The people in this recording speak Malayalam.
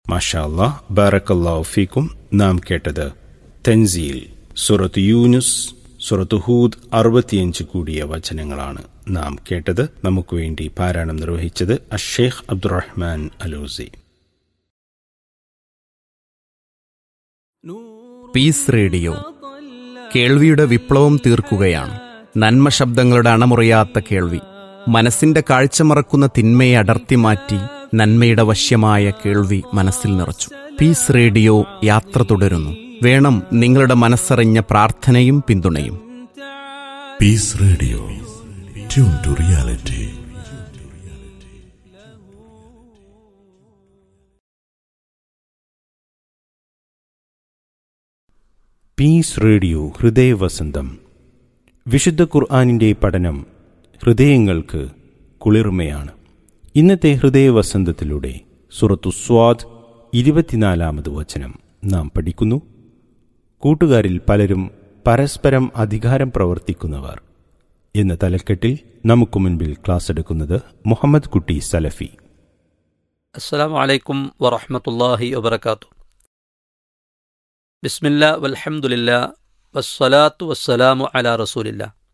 മാഷാ അല്ലാഹ്, ബാറക്കല്ലാഹു ഫീക്കും. നാം കേട്ടത് തൻസീൽ, സൂറത്ത് യൂനുസ്, സൂറത്ത് ഹൂദ് 65 കൂടിയ വചനങ്ങളാണ് നാം കേട്ടത്. നമുക്ക് വേണ്ടി പാരായണം നിർവഹിച്ചത് അഷ്ഷേഖ് അബ്ദുറഹ്മാൻ അലൂസി. പീസ് റേഡിയോ കേൾവിയുടെ വിപ്ലവം തീർക്കുകയാണ്. നന്മ ശബ്ദങ്ങളുടെ അണമുറിയാത്ത കേൾവി, മനസ്സിന്റെ കാഴ്ച മറക്കുന്ന തിന്മയെ അടർത്തി മാറ്റി നന്മയുടെ വശ്യമായ കേൾവി മനസ്സിൽ നിറച്ചു. പീസ് റേഡിയോ യാത്ര തുടരുന്നു. വേണം നിങ്ങളുടെ മനസ്സറിഞ്ഞ പ്രാർത്ഥനയും പിന്തുണയും. Piece radio, tune to reality. Piece radio ഹൃദയവസന്തം. വിശുദ്ധ ഖുർആനിൻ്റെ പഠനം ഹൃദയങ്ങൾക്ക് കുളിർമയാണ്. ഇന്നത്തെ ഹൃദയവസന്തത്തിലൂടെ സൂറത്തു സ്വാദ് 24-ാമത് വചനം നാം പഠിക്കുന്നു. കൂട്ടുകാരിൽ പലരും പരസ്പരം അധികാരം പ്രവർത്തിക്കുന്നവർ എന്ന തലക്കെട്ടിൽ നമുക്ക് മുൻപിൽ ക്ലാസ് എടുക്കുന്നത് മുഹമ്മദ് കുട്ടി സലഫി. അസ്സലാമു അലൈക്കും വറഹ്മത്തുള്ളാഹി വബറകാതുഹു. ബിസ്മില്ലാ വൽഹംദുലില്ലാ വസ്സലാത്തു വസ്സലാമു അലാ റസൂലില്ലാ.